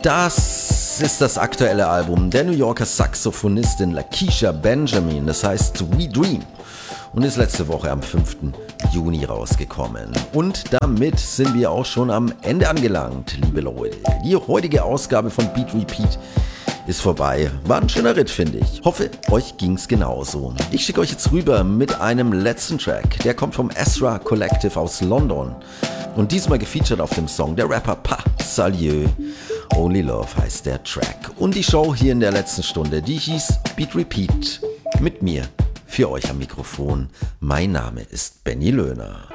Das ist das aktuelle Album der New Yorker Saxophonistin Lakeisha Benjamin, das heißt We Dream, und ist letzte Woche am 5. Juni rausgekommen. Und damit sind wir auch schon am Ende angelangt, liebe Leute. Die heutige Ausgabe von Beat Repeat ist vorbei. War ein schöner Ritt, finde ich. Hoffe, euch ging's genauso. Ich schicke euch jetzt rüber mit einem letzten Track. Der kommt vom Ezra Collective aus London. Und diesmal gefeatured auf dem Song der Rapper Pa Salieu. Only Love heißt der Track. Und die Show hier in der letzten Stunde, die hieß Beat Repeat. Mit mir, für euch am Mikrofon. Mein Name ist Benny Löhner.